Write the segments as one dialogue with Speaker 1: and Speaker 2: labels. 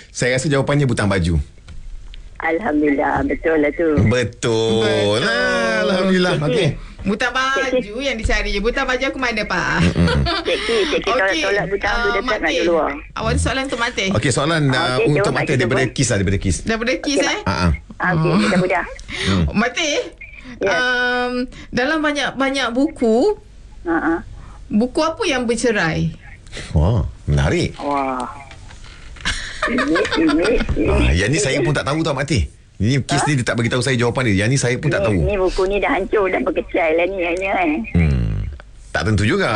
Speaker 1: Saya rasa jawapannya butang baju.
Speaker 2: Alhamdulillah, betul lah tu.
Speaker 1: Betul. Alhamdulillah. Okey.
Speaker 3: Butang baju yang dicari. Butang baju aku mana, Pak?
Speaker 2: Cik tolak butang tu dekat nak keluar.
Speaker 3: Awak ada soalan untuk Mati?
Speaker 1: Okey, soalan untuk Mati daripada Kis.
Speaker 3: Daripada Kis,
Speaker 2: Okey, mudah-mudah.
Speaker 3: Mati, dalam banyak buku, buku apa yang bercerai?
Speaker 1: Wah, menarik.
Speaker 2: Wah.
Speaker 1: Yang ni saya pun tak tahu tau, Mati. Ini Kis ni dia tak beritahu saya jawapan dia. Yang ni saya pun tak tahu.
Speaker 2: Ni buku ni dah hancur, dah berkecai lah ni hanya
Speaker 1: Tak tentu juga.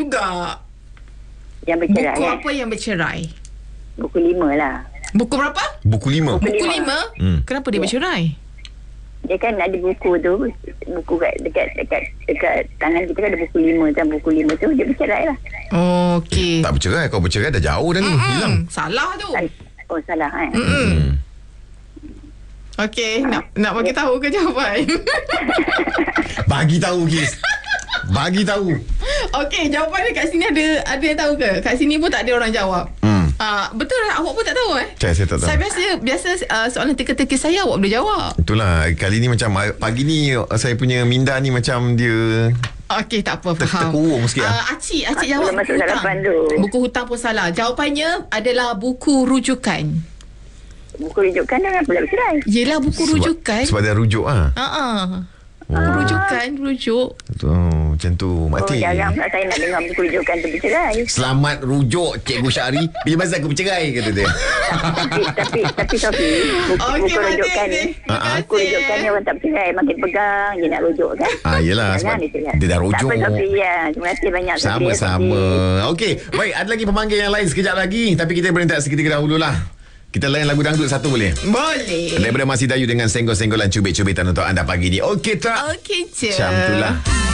Speaker 2: Yang bercerai.
Speaker 3: Buku apa yang bercerai?
Speaker 2: Buku 5 lah.
Speaker 3: Buku berapa?
Speaker 1: Buku 5.
Speaker 3: Buku 5? Kenapa dia bercerai?
Speaker 2: Dia kan ada buku tu, buku dekat tangan kita kan ada buku 5 dan buku 5 tu dia bercerai lah.
Speaker 3: Okey.
Speaker 1: Tak bercerai. Kau bercerai dah jauh dah ni. Hilang.
Speaker 3: Salah tu.
Speaker 2: Oh, salah
Speaker 3: Okey, nak bagi tahu ke jawapan?
Speaker 1: Bagi tahu, Kis. Bagi tahu.
Speaker 3: Okey, jawapan dia kat sini ada yang tahu ke? Kat sini pun tak ada orang jawab. Betul lah, awak pun tak tahu
Speaker 1: Saya tak tahu.
Speaker 3: Saya biasa soalan teka-teki saya awak boleh jawab.
Speaker 1: Itulah, kali ni macam pagi ni saya punya minda ni macam dia
Speaker 3: Okey, tak apa, faham.
Speaker 1: Terkurung sikit
Speaker 3: Acik jawab
Speaker 2: masuk sarapan tu.
Speaker 3: Buku hutang pun salah. Jawapannya adalah buku rujukan.
Speaker 2: Buku rujukan dah pula bercerai.
Speaker 3: Yelah, buku rujukan.
Speaker 1: Sebab dia rujuk
Speaker 3: Rujuk.
Speaker 1: Macam tu, Mati.
Speaker 2: Jarang pula saya nak dengar buku rujukan tu bercerai.
Speaker 1: Selamat rujuk Cikgu Syahri. Bila masa aku bercerai, kata dia.
Speaker 2: Tapi Sofi, buku rujukan ni, buku rujukan ni orang tak bercerai, makin pegang je nak rujuk kan.
Speaker 1: Yelah, sebab dia dah rujuk.
Speaker 2: Tak apa Sofi, ya. Terima kasih banyak Sofi.
Speaker 1: Sama-sama. Okey, baik, ada lagi pemanggil yang lain sekejap lagi, tapi kita berentak seketika dahululah. Kita layan lagu dangdut satu boleh?
Speaker 3: Boleh.
Speaker 1: Daripada Masih Dayu dengan senggol-senggolan cubit-cubitan untuk anda pagi ni. Okey tak?
Speaker 3: Okey je.
Speaker 1: Macam itulah.